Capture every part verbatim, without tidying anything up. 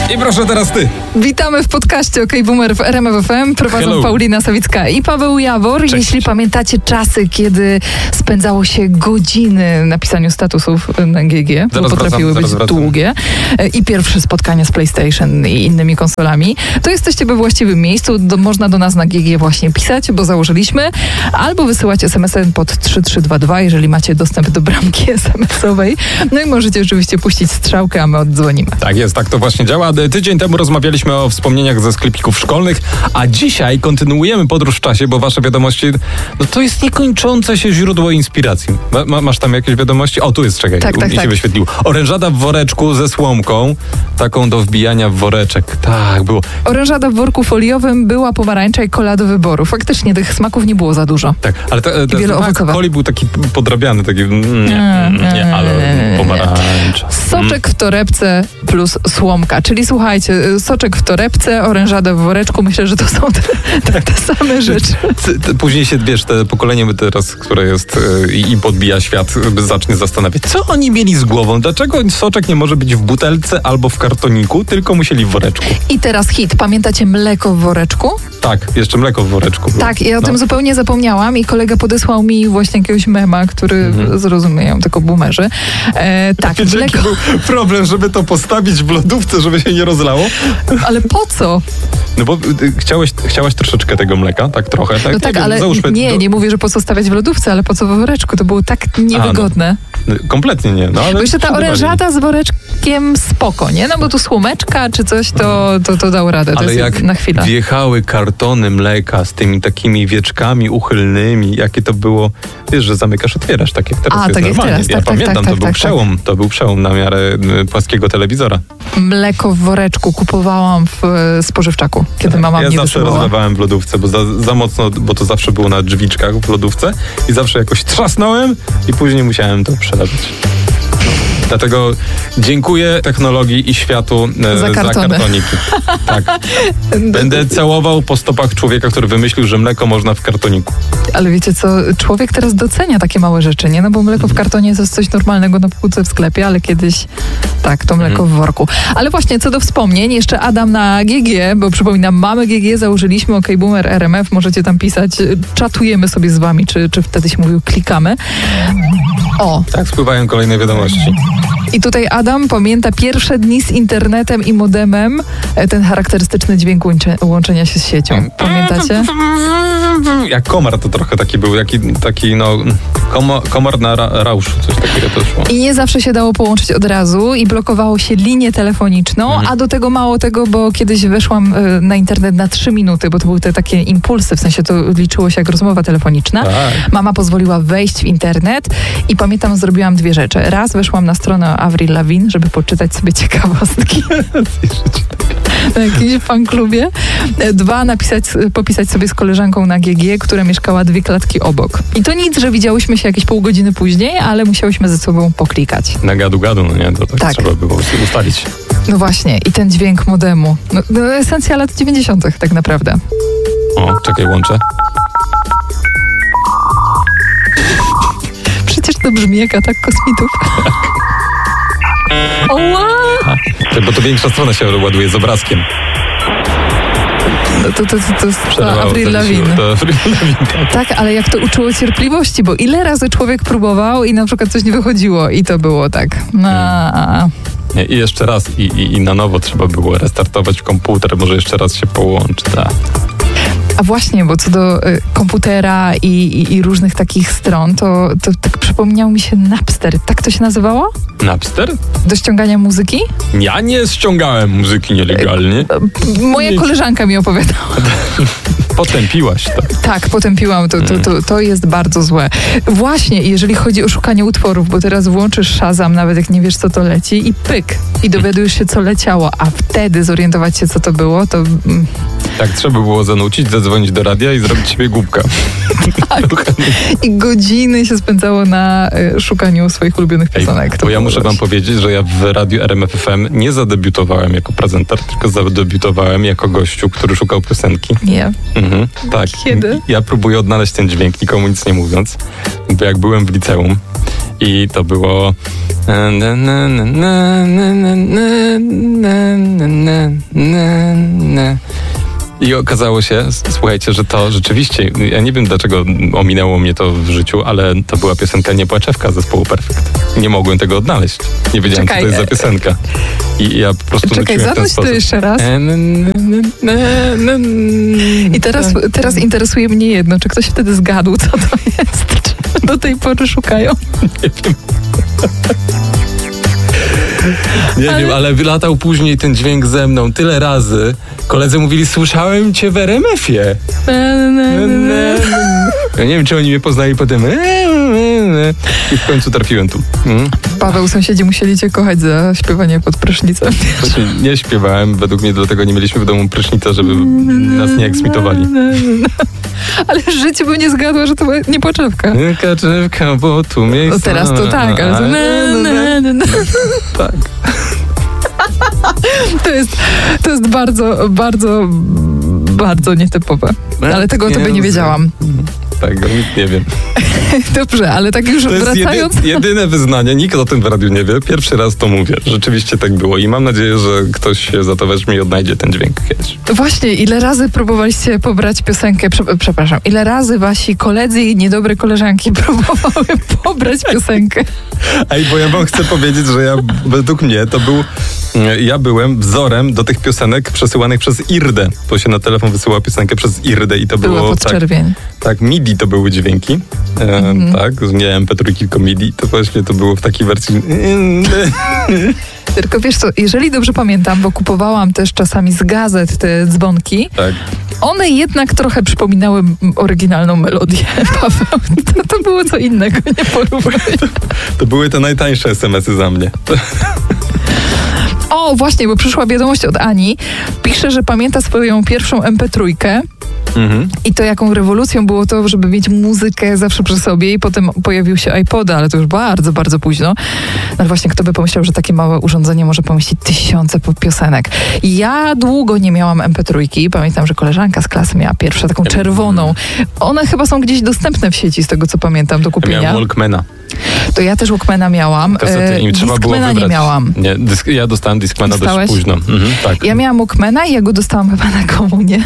I proszę teraz ty. Witamy w podcaście OK Boomer w R M F F M. Prowadzą Hello. Paulina Sawicka i Paweł Jawor. Cześć. Jeśli pamiętacie czasy, kiedy spędzało się godziny na pisaniu statusów na G G, Zaraz bo potrafiły wracam, być zaraz wracam. długie, i pierwsze spotkania z PlayStation i innymi konsolami, to jesteście we właściwym miejscu. Do, można do nas na G G właśnie pisać, bo założyliśmy, albo wysyłać es em esem pod trzy trzy dwa dwa, jeżeli macie dostęp do bramki es em esowej. No i możecie oczywiście puścić strzałkę, a my oddzwonimy. Tak jest, tak to właśnie działa. Tydzień temu rozmawialiśmy o wspomnieniach ze sklepików szkolnych, a dzisiaj kontynuujemy podróż w czasie, bo wasze wiadomości, no to jest niekończące się źródło inspiracji. Ma, ma, masz tam jakieś wiadomości? O, tu jest, czekaj, Tak, tak, mi się tak. wyświetliło. Orężada w woreczku ze słomką, taką do wbijania w woreczek. Tak, było. Orężada w worku foliowym, była pomarańcza i kola do wyboru. Faktycznie tych smaków nie było za dużo. Tak, ale te, te, wieloowocowe. coli był taki podrabiany, taki, mm, nie, Nie, nie, ale nie, nie. pomarańcza. Soczek w torebce plus słomka. Czyli słuchajcie, soczek w torebce, orężada w woreczku. Myślę, że to są te, te, te same rzeczy. Ty- ty- Później się, wiesz, te pokolenie teraz, które jest y, i podbija świat, y, zacznie zastanawiać, co oni mieli z głową? Dlaczego soczek nie może być w butelce albo w kartoniku, tylko musieli w woreczku? I teraz hit. Pamiętacie mleko w woreczku? Tak, jeszcze mleko w woreczku było. Tak, ja o No. tym zupełnie zapomniałam i kolega podesłał mi właśnie jakiegoś mema, który Mhm. zrozumieją tylko boomerzy. E, tak, Wiecie, mleko. jaki był problem, żeby to postawić w lodówce, żeby się nie rozlało? Ale po co? No bo y, chciałeś, chciałaś troszeczkę tego mleka, tak trochę. Tak, No tak, wiem, ale załóżmy, nie, do- nie mówię, że po co stawiać w lodówce, ale po co w woreczku. To było tak niewygodne. Kompletnie nie. No, ale Bo jeszcze ta przydawali. orężada z woreczkiem spoko, nie? No bo tu słomeczka czy coś, to, to, to dał radę. To Ale jest jak na chwilę. wjechały kartony mleka z tymi takimi wieczkami uchylnymi, jakie to było, wiesz, że zamykasz, otwierasz, tak jak teraz A, jest tak jak normalnie. teraz, Ja tak, tak, pamiętam, tak, to tak, był tak, przełom, to był przełom na miarę y, płaskiego telewizora. Mleko w woreczku kupowałam w e, spożywczaku, kiedy mama ja mnie zawsze wysyłała. rozlewałem w lodówce, bo za, za mocno, bo to zawsze było na drzwiczkach w lodówce i zawsze jakoś trzasnąłem i później musiałem to przelewać. Dlatego dziękuję technologii i światu e, Za za kartony. kartoniki. Tak. Będę całował po stopach człowieka, który wymyślił, że mleko można w kartoniku. Ale wiecie co, człowiek teraz docenia takie małe rzeczy, nie? No bo mleko w kartonie to jest coś normalnego na półce w sklepie, ale kiedyś tak, to mleko w worku. Ale właśnie co do wspomnień, jeszcze Adam na G G, bo przypominam, mamy G G, założyliśmy OK Boomer R M F, możecie tam pisać, czatujemy sobie z wami, czy, czy wtedy się mówił klikamy. O, Tak, spływają kolejne wiadomości. i tutaj Adam pamięta pierwsze dni z internetem i modemem, e, ten charakterystyczny dźwięk łącze, łączenia się z siecią. Pamiętacie? Jak komar to trochę taki był, jaki, taki no, komo, komar na ra, rauszu, coś takiego to szło. I nie zawsze się dało połączyć od razu i blokowało się linię telefoniczną, Mhm. a do tego mało tego, bo kiedyś weszłam y, na internet na trzy minuty, bo to były te takie impulsy, w sensie to liczyło się jak rozmowa telefoniczna. Tak. Mama pozwoliła wejść w internet i pamiętam, zrobiłam dwie rzeczy. Raz weszłam na stronę Avril Lavigne, żeby poczytać sobie ciekawostki na jakimś fanklubie. E, Dwa, napisać, popisać sobie z koleżanką na G G, która mieszkała dwie klatki obok. I to nic, że widziałyśmy się jakieś pół godziny później, ale musiałyśmy ze sobą poklikać. Na gadu gadu, no nie, to tak, Tak. trzeba było ustalić. No właśnie, i ten dźwięk modemu. No, no esencja lat dziewięćdziesiątych tak naprawdę. O, czekaj, łączę. Przecież to brzmi jak atak kosmitów. Oła! Tak, bo to większa strona się ładuje z obrazkiem. No to, to, to, to jest to Przerwało Avril wtedy się- Lavigne. To Avril Lavigne, tak. Tak, ale jak to uczyło cierpliwości, bo ile razy człowiek próbował i na przykład coś nie wychodziło i to było tak. No, Nie, I jeszcze raz, i, i, i na nowo trzeba było restartować komputer, może jeszcze raz się połączy, tak. a właśnie, bo co do y, komputera i, i, i różnych takich stron, to, to tak przypomniał mi się Napster. Tak to się nazywało? Napster? Do ściągania muzyki? Ja nie ściągałem muzyki nielegalnie. Moja Nie. koleżanka mi opowiadała. Potępiłaś to. Tak, potępiłam, to, to, to, to jest bardzo złe. Właśnie, jeżeli chodzi o szukanie utworów, bo teraz włączysz Shazam, nawet jak nie wiesz, co to leci i pyk, i dowiadujesz się, co leciało, a wtedy zorientować się, co to było, to mm, Tak, trzeba było zanucić, zadzwonić do radia i zrobić sobie głupka. tak. I godziny się spędzało na y, szukaniu swoich ulubionych Ej, piosenek. To bo ja było muszę wam coś. powiedzieć, że ja w radiu R M F F M nie zadebiutowałem jako prezenter, tylko zadebiutowałem jako gościu, który szukał piosenki. Nie. Mhm, tak. Kiedy? Ja próbuję odnaleźć ten dźwięk, nikomu nic nie mówiąc, bo jak byłem w liceum I to było... I okazało się, słuchajcie, że to rzeczywiście, ja nie wiem dlaczego ominęło mnie to w życiu, ale to była piosenka Nie płaczewka zespołu Perfekt. Nie mogłem tego odnaleźć. Nie wiedziałem, Czekaj, co to jest za piosenka. I ja po prostu Czekaj, wróciłem w ten zanuś to sposób. jeszcze raz. I teraz, teraz interesuje mnie jedno, czy ktoś wtedy zgadł, co to jest? Czy do tej pory szukają? Nie wiem. Nie ale... wiem, ale wylatał później ten dźwięk ze mną tyle razy. Koledzy mówili, słyszałem cię w er em efie. Ja nie wiem, czy oni mnie poznali potem. I w końcu trafiłem tu. Hmm? Paweł, sąsiedzi musieli cię kochać za śpiewanie pod prysznicem. Właśnie nie śpiewałem, według mnie dlatego nie mieliśmy w domu prysznica, żeby nas nie eksmitowali. Ale w życiu bym nie zgadła, że to była nie płaczewka. Nie kaczewka, bo tu miejsce... No teraz to tak, ale to... Na, na, na, na. Tak. To jest, to jest bardzo, bardzo, bardzo nietypowe. Ale tego o tobie nie wiedziałam. Tak, nie wiem. Dobrze, ale tak już to wracając... To jest jedy, jedyne wyznanie, nikt o tym w radiu nie wie. Pierwszy raz to mówię. Rzeczywiście tak było i mam nadzieję, że ktoś się za to weźmie i odnajdzie ten dźwięk kiedyś. Właśnie, ile razy próbowaliście pobrać piosenkę, prze, przepraszam, ile razy wasi koledzy i niedobre koleżanki próbowały pobrać piosenkę? Ej, bo ja wam chcę powiedzieć, że ja, według mnie to był, ja byłem wzorem do tych piosenek przesyłanych przez Irdę, bo się na telefon wysyłała piosenkę przez Irdę i to Była było... podczerwień. Tak, tak, MIDI to były dźwięki, e, mm. tak, nie em pe trzy, tylko MIDI, to właśnie to było w takiej wersji... Tylko wiesz co, jeżeli dobrze pamiętam, bo kupowałam też czasami z gazet te dzwonki, tak. One jednak trochę przypominały oryginalną melodię, Paweł. To, to było co innego, nie porównuj. To, to były te najtańsze es em esy za mnie. O, właśnie, bo przyszła wiadomość od Ani. Pisze, że pamięta swoją pierwszą em pe trzy. Mhm. I to jaką rewolucją było to, żeby mieć muzykę zawsze przy sobie i potem pojawił się iPod, ale to już bardzo, bardzo późno. No właśnie, kto by pomyślał, że takie małe urządzenie może pomieścić tysiące piosenek. Ja długo nie miałam em pe trzy. Pamiętam, że koleżanka z klasy miała pierwszą taką czerwoną. One chyba są gdzieś dostępne w sieci, z tego co pamiętam, do kupienia. Ja miałem Walkmana. To ja też Walkmana miałam. Kasety im trzeba było wybrać. nie miałam. Nie, dysk, ja dostałem Discmana Dostałeś? dość późno. Mhm, tak. Ja miałam Walkmana i ja go dostałam chyba na komunię.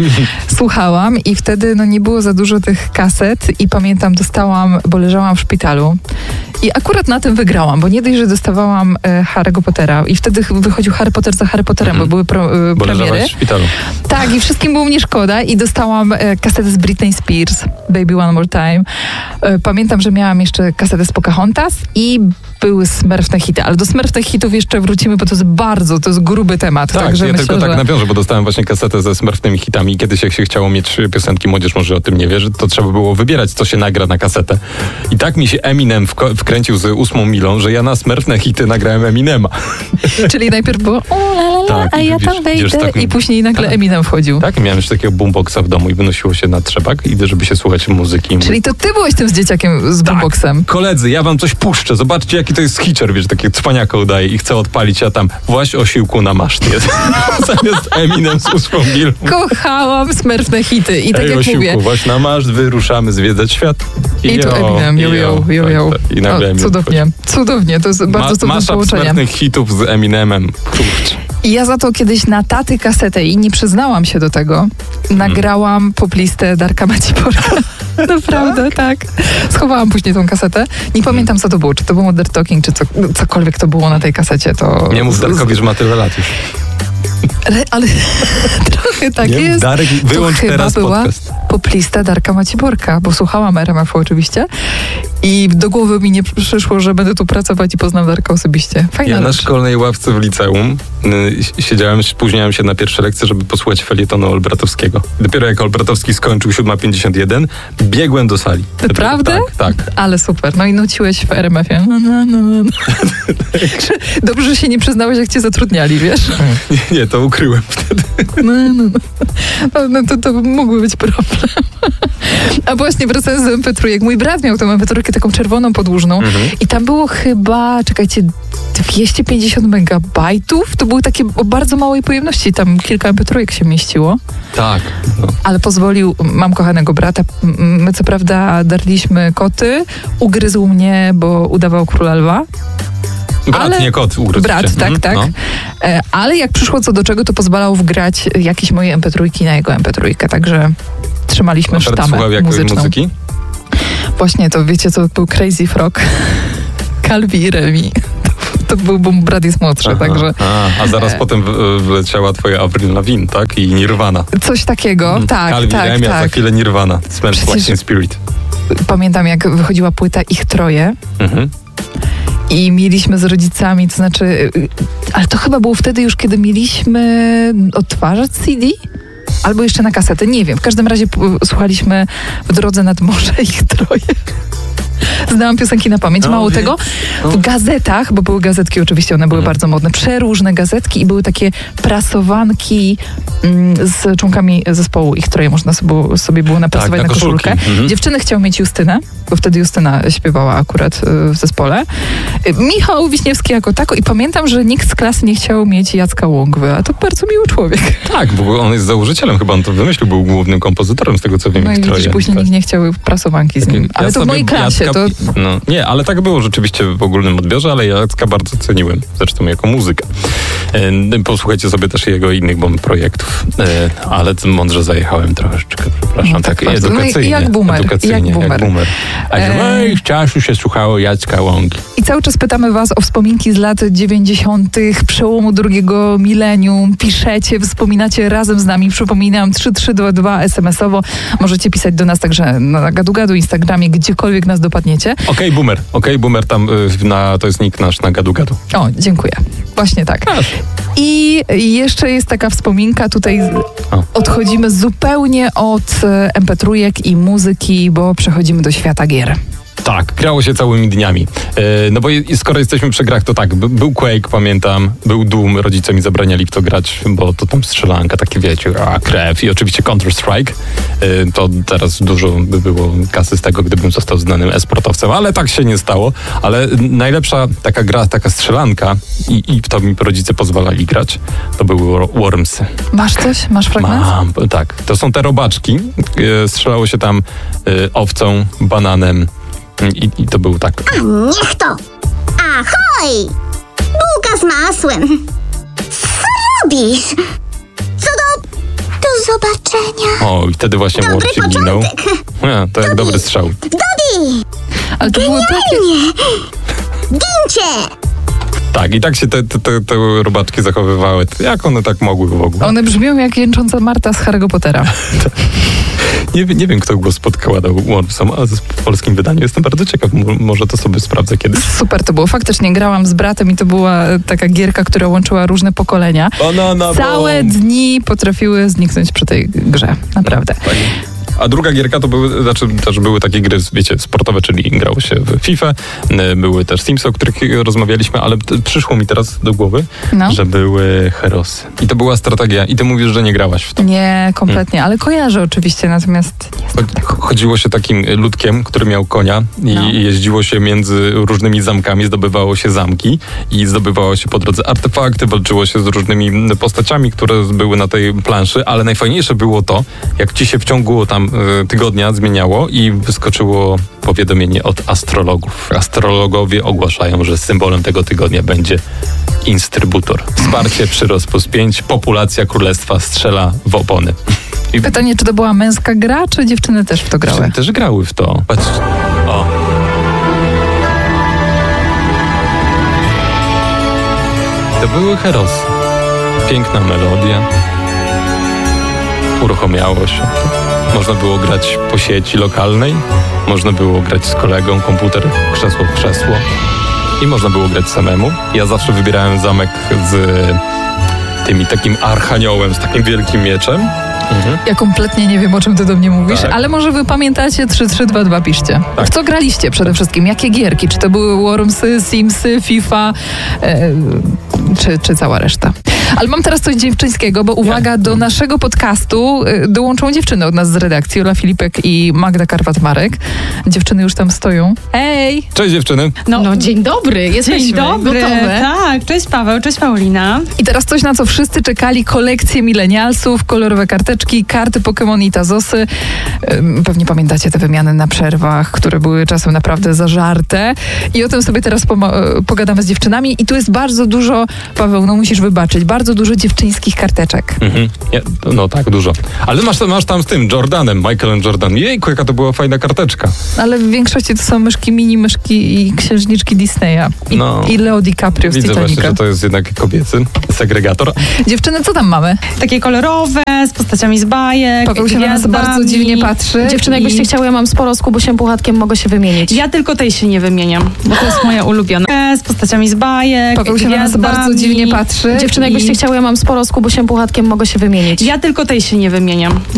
Słuchałam i wtedy no, nie było za dużo tych kaset i pamiętam, dostałam, bo leżałam w szpitalu i akurat na tym wygrałam, bo nie dość, że dostawałam e, Harry'ego Pottera i wtedy wychodził Harry Potter za Harry Potterem, mhm. bo były pro, e, bo premiery. w szpitalu. Tak, i wszystkim było mnie szkoda i dostałam e, kasetę z Britney Spears, Baby One More Time. E, pamiętam, że miałam jeszcze kasetę z Pocahontas i były smurfne hity, ale do smurfnych hitów jeszcze wrócimy, bo to jest bardzo, to jest gruby temat. Tak, także ja myślę, tylko że... tak nawiążę, bo dostałem właśnie kasetę ze smurfnymi hitami. Kiedyś jak się chciało mieć piosenki, młodzież może o tym nie wie, że to trzeba było wybierać, co się nagra na kasetę. I tak mi się Eminem wko- wkręcił z ósmą milą, że ja na smurfne hity nagrałem Eminema. Czyli najpierw było o la la la, tak, a ja tam wejdę takim... i później nagle tak. Eminem wchodził. Tak, miałem już takiego boomboxa w domu i wynosiło się na trzebak, i żeby się słuchać muzyki. Czyli to ty byłeś tym z dzieciakiem z boomboxem. Tak. Koledzy, ja wam coś puszczę, zobaczcie jaki to jest hitcher, wiesz, takie cwaniaka udaje i chcę odpalić, a tam właśnie osiłku na masztie. Zamiast Eminem z ósmą milą. Kochałam smurfne hity i tak Ej, jak osiłku, mówię. właśnie na maszt wyruszamy zwiedzać świat. I, I tu Eminem, jo, jo, jo, jo. Tak, tak. I nagle o, cudownie, cudownie, to jest bardzo Ma, cudowne połączenie. Masza smurfnych hitów z Eminemem. Kurczę. I ja za to kiedyś na taty kasetę i nie przyznałam się do tego, nagrałam poplistę Darka Maciporka. Naprawdę, tak? Schowałam później tą kasetę. Nie pamiętam, co to było. Czy to był Modern Talking, czy co, cokolwiek to było na tej kasecie. To... Nie mów Darkowi, że ma tyle lat już. Ale, ale trochę tak nie, jest. Darek, wyłącz to chyba teraz była podcast. Poplista Darka Maciborka, bo słuchałam er em efu oczywiście i do głowy mi nie przyszło, że będę tu pracować i poznam Darka osobiście. Fajna Ja rzecz. na szkolnej ławce w liceum y, siedziałem, spóźniałem się na pierwsze lekcje, żeby posłuchać felietonu Olbratowskiego. Dopiero jak Olbratowski skończył siódma pięćdziesiąt jeden, biegłem do sali. Naprawdę? Tak, tak. Ale super. No i nuciłeś w er em efie. No, no, no, no. Dobrze, że się nie przyznałeś, jak cię zatrudniali, wiesz? Nie, nie, to ukryłem wtedy. No, no, no. no, no to, to mógłby być problem. A właśnie wracając do em pe trzy, jak mój brat miał tą em pe trzy taką czerwoną podłużną mhm. i tam było chyba, czekajcie, dwieście pięćdziesiąt megabajtów? To były takie o bardzo małej pojemności, tam kilka em pe trzy się mieściło. Tak. No. Ale pozwolił, mam kochanego brata, my co prawda darliśmy koty, ugryzł mnie, bo udawał króla lwa. Brat, ale, nie kot, ugryzł Brat, cię. tak, mhm, tak. No. E, ale jak przyszło co do czego, to pozwalał wgrać jakieś moje em pe trzy na jego em pe trzy, także trzymaliśmy sztamę słuchał jakiej muzyczną. muzyki? Właśnie to, wiecie co, był Crazy Frog, Calvi i Remi. To był, bo brat jest młodszy, Aha, także... A, a zaraz e... potem wleciała twoja Avril Lavigne, tak? I Nirvana. Coś takiego, mm. tak, Calvi, tak, Remi, tak. a za chwilę Nirvana. Smells Like Teen Spirit. Pamiętam, jak wychodziła płyta Ich Troje. Mhm. I mieliśmy z rodzicami, to znaczy... Ale to chyba było wtedy już, kiedy mieliśmy odtwarzać C D? Albo jeszcze na kasety, nie wiem. W każdym razie słuchaliśmy W drodze nad morze Ich Troje. Znałam piosenki na pamięć. Mało tego, w gazetach, bo były gazetki oczywiście, one były bardzo modne, przeróżne gazetki i były takie prasowanki mm, z członkami zespołu Ich Troje. Można sobie, sobie było naprasować tak, na, na koszulkę. Mhm. Dziewczyny chciały mieć Justynę, bo wtedy Justyna śpiewała akurat w zespole. Michał Wiśniewski jako tako i pamiętam, że nikt z klasy nie chciał mieć Jacka Łągwy, a to bardzo miły człowiek. Tak, bo on jest założycielem, chyba on to wymyślił, był głównym kompozytorem z tego, co wiem. No i widzisz, później nikt nie chciał prasowanki z nim. Ale ja to w mojej klasie. Jacka, to... no, nie, ale tak było rzeczywiście w ogólnym odbiorze, ale Jacka bardzo ceniłem, zresztą jako muzykę. E, posłuchajcie sobie też jego innych bomb projektów, e, ale mądrze zajechałem troszeczkę, przepraszam, no, tak, tak edukacyjnie. Jak boomer. Edukacyjnie, jak boomer. Jak boomer. A w moich czasu się słuchało Jacka Łągi. I cały czas pytamy was o wspominki z lat dziewięćdziesiątych, przełomu drugiego milenium. Piszecie, wspominacie razem z nami. Przypominam, trzy trzy dwa dwa es em esowo. Możecie pisać do nas także na Gadu Gadu, Instagramie, gdziekolwiek nas dopadniecie. Okej, okay, boomer. Okej, okay, boomer tam y, na, to jest nick nasz na Gadu Gadu. O, dziękuję. Właśnie tak. I jeszcze jest taka wspominka, tutaj o. odchodzimy zupełnie od em pe trzy i muzyki, bo przechodzimy do świata gier. Tak, grało się całymi dniami. Yy, no bo je, skoro jesteśmy przy grach, to tak, by, był Quake, pamiętam, był Doom, rodzice mi zabraniali w to grać, bo to tam strzelanka, takie wiecie, a krew i oczywiście Counter-Strike. Yy, to teraz dużo by było kasy z tego, gdybym został znanym e-sportowcem, ale tak się nie stało. Ale najlepsza taka gra, taka strzelanka i, i w to mi rodzice pozwalali grać, to były Wormsy. Masz coś? Masz fragment? Mam, tak. To są te robaczki. Yy, strzelało się tam yy, owcą, bananem, I, I to był tak. Niech to! Ahoj! Bułka z masłem! Co robisz? Co do... do zobaczenia. O, i wtedy właśnie Młodszy ginął. Ja, to jak dobry strzał. Dodi! Ale to było takie... Gincie! Tak, i tak się te, te, te, te robaczki zachowywały. Jak one tak mogły w ogóle? One brzmią jak jęcząca Marta z Harry'ego Pottera. nie, nie wiem, kto głos podkładał Wormsom, ale w polskim wydaniu jestem bardzo ciekaw. Może to sobie sprawdzę kiedyś. Super to było. Faktycznie grałam z bratem i to była taka gierka, która łączyła różne pokolenia. Banana Całe bomb. dni potrafiły zniknąć przy tej grze. Naprawdę. Tak. A druga gierka to były, znaczy też były takie gry, wiecie, sportowe, czyli grało się w FIFA, były też Simsy, o których rozmawialiśmy, ale t- przyszło mi teraz do głowy, no. że były Herosy. I to była strategia. I ty mówisz, że nie grałaś w to. Nie, kompletnie, hmm. ale kojarzę oczywiście, natomiast nie znam tego. Chodziło się takim ludkiem, który miał konia i no. jeździło się między różnymi zamkami, zdobywało się zamki i zdobywało się po drodze artefakty, walczyło się z różnymi postaciami, które były na tej planszy, ale najfajniejsze było to, jak ci się w ciągu tam tygodnia zmieniało i wyskoczyło powiadomienie od astrologów. Astrologowie ogłaszają, że symbolem tego tygodnia będzie instrybutor. Wsparcie, przyrost plus pięć, populacja królestwa strzela w opony. I pytanie, czy to była męska gra, czy dziewczyny też w to grały? Dziewczyny też grały w to. Patrzcie. O. To były Herosy. Piękna melodia. Uruchomiało się. Można było grać po sieci lokalnej, można było grać z kolegą, komputer, krzesło w krzesło i można było grać samemu. Ja zawsze wybierałem zamek z tymi takim archaniołem, z takim wielkim mieczem. Mhm. Ja kompletnie nie wiem, o czym ty do mnie mówisz, tak. ale może wy pamiętacie, trzy trzy dwa dwa piszcie. Tak. W co graliście przede wszystkim? Jakie gierki? Czy to były Wormsy, Simsy, FIFA, e, czy, czy cała reszta? Ale mam teraz coś dziewczyńskiego, bo uwaga, do naszego podcastu y, dołączą dziewczyny od nas z redakcji, Ola Filipek i Magda Karwat-Marek. Dziewczyny już tam stoją. Hej! Cześć dziewczyny. No, No dzień dobry, jesteśmy dzień dobry. gotowe. Tak, cześć Paweł, cześć Paulina. I teraz coś, na co wszyscy czekali, kolekcje milenialsów, kolorowe karteczki, karty Pokémon i Tazosy. Ym, Pewnie pamiętacie te wymiany na przerwach, które były czasem naprawdę zażarte. I o tym sobie teraz poma- pogadamy z dziewczynami. I tu jest bardzo dużo, Paweł, no musisz wybaczyć, bardzo dużo dziewczyńskich karteczek. Mhm. Ja, no tak, dużo. Ale masz, masz tam z tym Jordanem, Michaelem Jordan. Jejku, jaka to była fajna karteczka. Ale w większości to są myszki, mini myszki i księżniczki Disneya. I, No. i Leo DiCaprio z Widzę właśnie, Titanica. że to jest jednak kobiecy segregator. Dziewczyny, co tam mamy? Takie kolorowe, z postaciami z bajek, Paweł się na nas gwiazdami. bardzo dziwnie patrzy. Dziewczyny, i- jakbyście chciały, ja mam sporo z Kubusiem Puchatkiem, mogę się wymienić. Ja tylko tej się nie wymieniam, bo to jest moja ulubiona. Z postaciami z bajek, Paweł się na nas gwiazdami. bardzo dziwnie patrzy. Dziewczyny, i- jakbyście chciały, ja mam sporo z Kubusiem Puchatkiem, mogę się wymienić. Ja tylko tej się nie wymieniam,